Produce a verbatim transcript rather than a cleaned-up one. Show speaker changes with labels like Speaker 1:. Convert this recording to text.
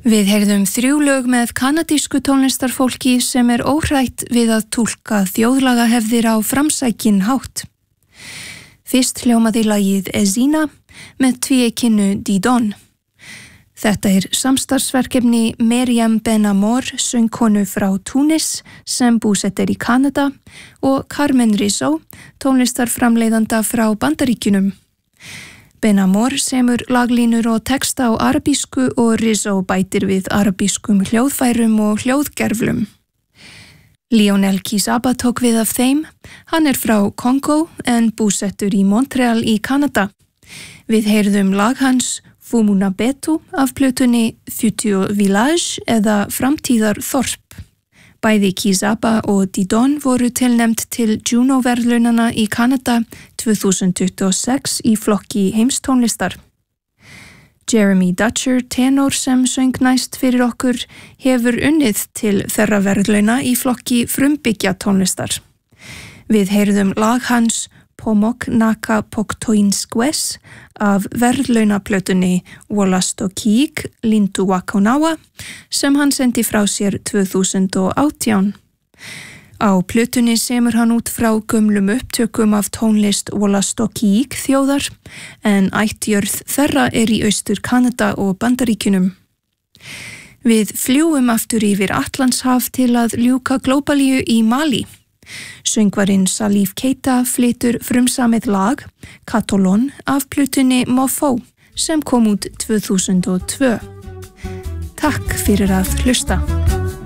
Speaker 1: Við heyrðum þrjú lög með kanadísku tónlistarfólki sem er óhrætt við að túlka þjóðlagahefðir á framsækinn hátt. Fyrst hljómaði lagið Ezina með tvíeykinu Didon. Þetta er samstarfsverkefni Meriam Ben-Amor, söngkonu frá Túnis sem búsett er í Kanada, og Carmen Rizzo, tónlistarframleiðanda frá Bandaríkjunum. Ben-Amor semur laglínur og texta á arabísku og Rizzo bætir við arabískum hljóðfærum og hljóðgerflum. Lionel Kizaba tók við af þeim. Hann er frá Kongo en búsettur í Montreal í Kanada. Við heyrðum lag hans Fumuna Betu af plötunni Future Village eða Framtíðar Þorp. Bæði Kizaba og Didon voru tilnefnd til Juno-verðlaunanna í Kanada tvö þúsund tuttugu og sex í flokki heimstónlistar. Jeremy Dutcher, tenor sem söng næst fyrir okkur, hefur unnið til þeirra verðlauna í flokki frumbyggja tónlistar. Við heyrðum lag hans Pomok Naka Poktoinskves af verðlaunaplötunni Wolastokik Lintu Wakonawa sem hann sendi frá sér tvö þúsund og átján. Á plötunni semur hann út frá gömlum upptökum af tónlist Wolastokik þjóðar en ættjörð þeirra er í Austur Kanada og Bandaríkjunum. Við fljúum aftur yfir Atlantshaf til að ljúka glóbalíu í Mali. Söngvarinn Salif Keita flytur frumsamið lag Katolon af plötunni Mofo sem kom út tvö þúsund og tvö. Takk fyrir að hlusta.